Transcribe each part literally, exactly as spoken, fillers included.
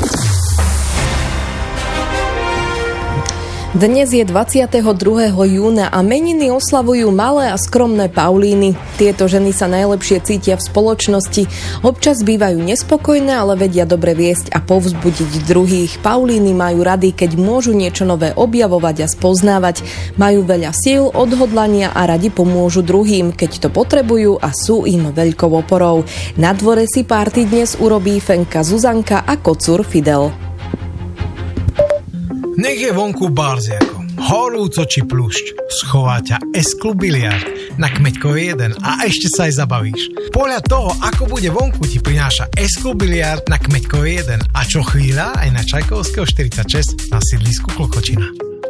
Dnes je dvadsiateho druhého júna a meniny oslavujú malé a skromné Paulíny. Tieto ženy sa najlepšie cítia v spoločnosti. Občas bývajú nespokojné, ale vedia dobre viesť a povzbudiť druhých. Paulíny majú rady, keď môžu niečo nové objavovať a spoznávať. Majú veľa síl, odhodlania a radi pomôžu druhým, keď to potrebujú a sú im veľkou oporou. Na dvore si párty dnes urobí Fenka Zuzanka a kocúr Fidel. Nech je vonku barziako, horúco či pľúšť, schová ťa S-klub biliard na Kmeďkovej jeden a ešte sa aj zabavíš. Podľa toho, ako bude vonku, ti prináša S-klub biliard na Kmeďkovej jeden a čo chvíľa aj na Čajkovského štyridsaťšesť na sídlisku Klokočina.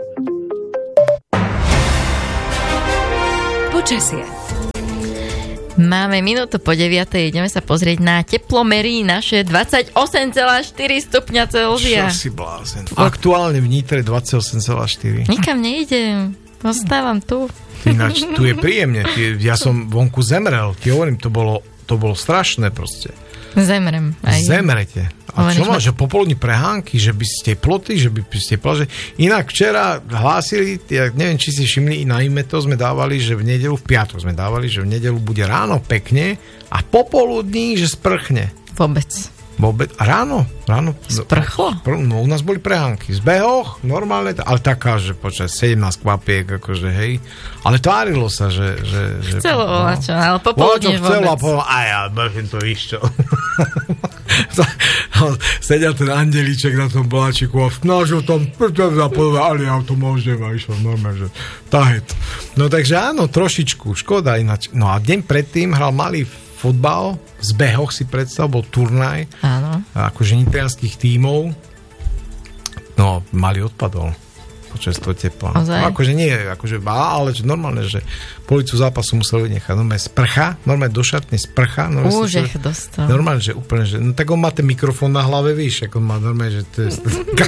Počasie. Máme minútu po deviatej, ideme sa pozrieť na teplomery naše dvadsaťosem celá štyri stupňa Celzia. Čo si blázen? Aktuálne v Nitre dvadsaťosem celá štyri. Nikam neidem, ostávam tu. Ináč, tu je príjemne, ja som vonku zemrel, ti hovorím, to bolo, to bolo strašné proste. Zemrem. Aj. Zemrete. A čo má, že popoludní prehánky, že by ste ploty, že by ste plaže. Inak včera hlásili, ja neviem, či si všimli, na Imeto sme dávali, že v nedeľu, v piatok sme dávali, že v nedeľu bude ráno pekne a popoludní, že sprchne. Vôbec. Vôbec. Ráno. ráno Sprchlo? No, u nás boli prehánky. Z behoch, normálne, ale taká, že počas sedemnásť kvapiek, akože hej. Ale tvárilo sa, že... že, že chcelo no, olačo, ale popoludne vôbec. Chcelo a povedal, a ja bržím to víš čo. Sedel ten andelíček na tom boláčiku a snažil tam ale ja to môžem a išlo normálne, že tahet. No takže áno, trošičku, škoda ináč. No a deň predtým hral malý futbal, v zbehoch si predstav, bol turnaj, áno. Akože nitrianských tímov, no malý odpadol počas toho tepla. No, akože nie, akože ale že normálne, že policu zápasu museli nechať, normálne sprcha, normálne do šatne sprcha. Úžech dostal. Normálne, že úplne, že, no tak on má ten mikrofón na hlave, víš, ako má normálne, že to je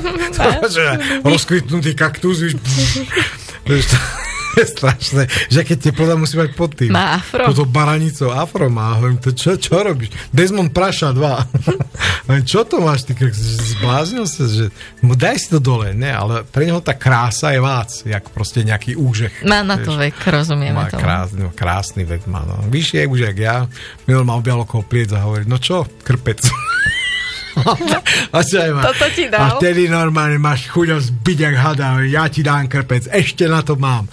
rozkvitnutý kaktus, víš, vieš to. Je strašné, že keď teplota musí mať pod tým. Má afro. Toto baranicou afro má. Hovorím, to čo, čo robíš? Desmond Praša dva. Čo to máš? Ty zbláznil sa, že daj si to dole. Ne, ale pre neho tá krása je vác, jak proste nejaký úžech. Má na to vek, rozumieme má tomu. Krásny, krásny vek má. No. Víš, je už jak ja. Minul ma objal okolo pliec a hovorí, no čo, krpec. A, Toto ti dal. A vtedy normálne máš chuť zbyť jak hada, ja ti dám krpec, ešte na to mám.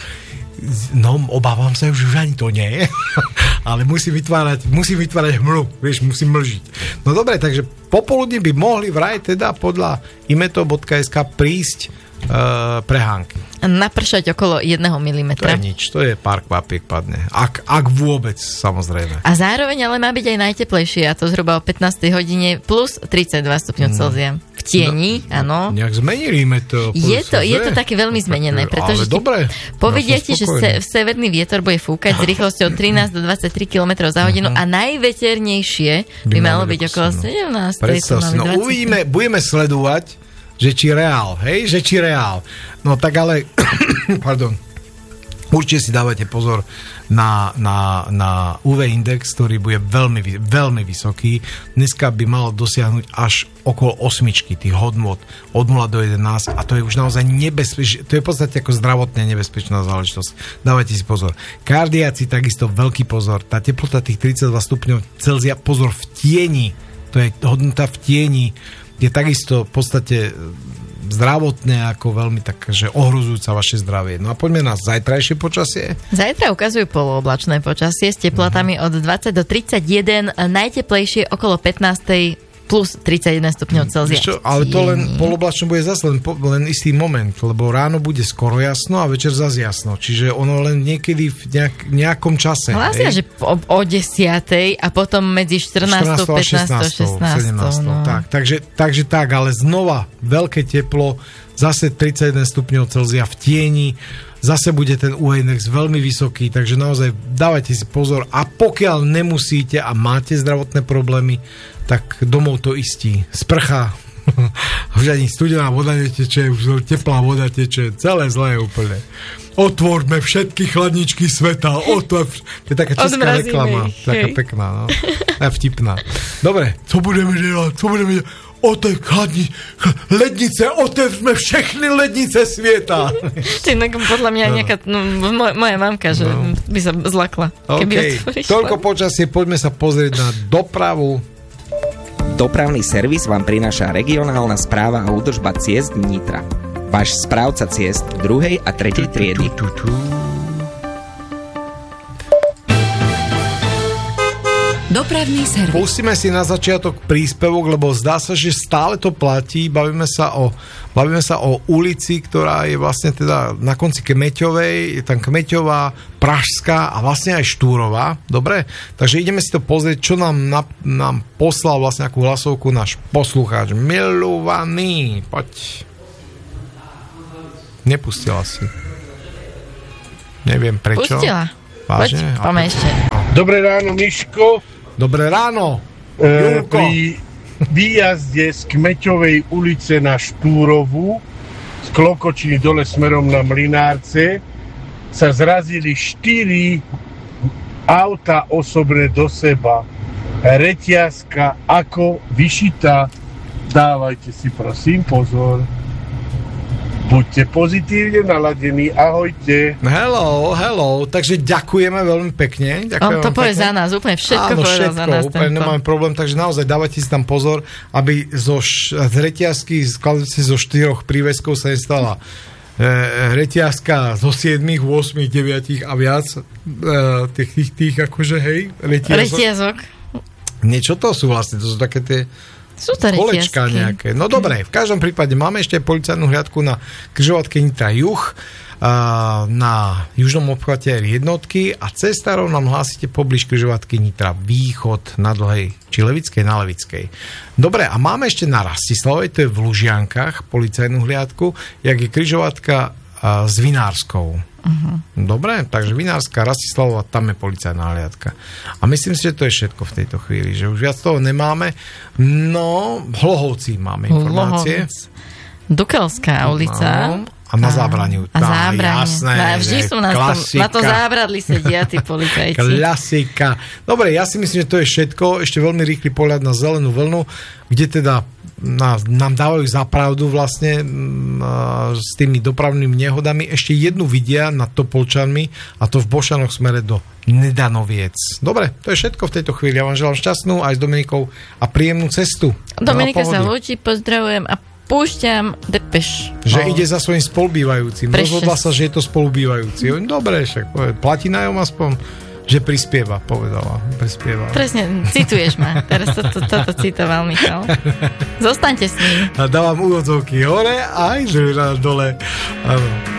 No, obávam sa, že už ani to nie je. Ale musí vytvárať, musí vytvárať hmlu, vieš, musí mlžiť. No dobre, takže popoludne by mohli vraj teda podľa imeto bodka es ká prísť uh, prehánky. Napršať okolo jedného milimetra. To je nič, to je pár kvapiek padne. Ak, ak vôbec, samozrejme. A zároveň ale má byť aj najteplejšie, a to zhruba o pätnástej hodine plus tridsaťdva stupňov Celzia. V tieni, áno. No, nejak zmenili to. Je to, je to také veľmi zmenené, pretože ti povedia ti, že se, severný vietor bude fúkať s rýchlosťou trinásť do dvadsaťtri kilometrov za hodinu uh-huh. a najveternejšie by, by malo byť okolo sedemnásť. Predstav si, no uvidíme, budeme sledovať, že či reál, hej, že či reál. No tak ale, pardon, určite si dávajte pozor na, na, na ú vé index, ktorý bude veľmi, veľmi vysoký. Dneska by mal dosiahnuť až okolo osmičky tých hodnôt od nula do jedenásť a to je už naozaj nebezpečné, to je v podstate ako zdravotne nebezpečná záležitosť. Dávajte si pozor. Kardiaci takisto veľký pozor. Tá teplota tých tridsaťdva stupňov Celzia, pozor, v tieni, to je hodnota v tieni, je takisto v podstate zdravotné ako veľmi tak, že ohrozujúca vaše zdravie. No a poďme na zajtrajšie počasie. Zajtra ukazujú polooblačné počasie s teplotami od dvadsať do tridsaťjeden, najteplejšie okolo pätnásť plus tridsaťjeden stupňov Celzia. Čo, ale to len poloblačno bude zase len, len istý moment, lebo ráno bude skoro jasno a večer zase jasno. Čiže ono len niekedy v nejak, nejakom čase. Hlásia, že o, o desiatej a potom medzi štrnástou, pätnástou, šestnástou. sedemnástou. No. Tak, takže, takže tak, ale znova veľké teplo, zase tridsaťjeden stupňov Celzia v tieni, zase bude ten ú vé index veľmi vysoký, takže naozaj dávajte si pozor a pokiaľ nemusíte a máte zdravotné problémy, tak domov to istí. Sprcha, už ani studená voda neteče, už teplá voda teče, celé zlé úplne. Otvorme všetky chladničky sveta. Otvor... To je taká česká reklama. Taká pekná, no. A vtipná. Dobre, co budeme dělat? Co budeme dělat? otevřme lednice, otevřme všechny lednice svieta. To je podľa mňa nejaká, no, moja, moja mamka, že no. by sa zlakla. Okay. Toľko počasie, poďme sa pozrieť na dopravu. Dopravný servis vám prináša regionálna správa a údržba ciest Nitra. Váš správca ciest druhej a tretej triedy. Dopravný servis. Pustíme si na začiatok príspevok, lebo zdá sa, že stále to platí. Bavíme sa o, bavíme sa o ulici, ktorá je vlastne teda na konci Kmeťovej, je tam Kmeťová, Pražská a vlastne aj Štúrová. Dobre? Takže ideme si to pozrieť, čo nám, na, nám poslal vlastne akú hlasovku náš poslucháč. Milovaný, poď. Nepustila si. Neviem prečo. Pustila. Vážne? Poď, poďme ešte. Dobré ráno, Miško. Dobré ráno, e, Pri výjazde z Kmeťovej ulice na Štúrovu z Klokočiny dole smerom na Mlynárce sa zrazili štyri auta osobné do seba. Reťazka ako vyšitá. Dávajte si prosím pozor. Buďte pozitívne naladení, ahojte. Hello, hello, takže ďakujeme veľmi pekne. Ďakujeme On to povie za nás, úplne všetko Áno, povedal všetko, za nás. úplne nemáme problém, takže naozaj dávajte si tam pozor, aby zo š- z reťazky, skladujúci zo štyroch príveskov sa nestala e, reťazka zo siedmich, ôsmich, deviatich a viac e, tých, tých, tých akože, hej, reťazok. Reťazok. Niečo to sú vlastne, to sú také tie sú to kolečka nejaké. No dobre, v každom prípade máme ešte policajnú hliadku na križovatke Nitra Juh, na južnom obchvate jednotky a cestárov nám hlásite poblíž križovatky Nitra Východ na Dlhej, či Levickej na Levickej. Dobre, a máme ešte na Rastislavej, to je v Lužiankách, policajnú hliadku, jak je križovatka s Vinárskou. Uh-huh. Dobre, takže Vinárska, Rastislavova, tam je policajná hliadka. A myslím si, že to je všetko v tejto chvíli, že už viac toho nemáme. No, v Hlohovci máme informácie. Hlohovec. Dukelská ulica. No, a na Zábraniu. A Zábranie. Jasné, no, vždy sú na, tom, na to zábradli sedia tí policajci. Klasika. Dobre, ja si myslím, že to je všetko. Ešte veľmi rýchly pohľad na zelenú vlnu, kde teda Na, nám dávajú za pravdu vlastne uh, s tými dopravnými nehodami. Ešte jednu vidia nad Topolčanmi a to v Bošanoch smere do Nedanoviec. Dobre, to je všetko v tejto chvíli. Ja vám želám šťastnú aj s Dominikou a príjemnú cestu. Dominika sa ľúči, pozdravujem a púšťam Depeš. Že oh. ide za svojím spolubývajúcim. Rozhodla sa, že je to spolubývajúci. Dobre, však platí na ňom aspoň, že prispieva, povedala. Prispieva. Presne, cituješ ma. Teraz toto to, to, to citoval Michal. Zostaňte s ním. A dávam úvodzovky hore, aj že dole. Áno.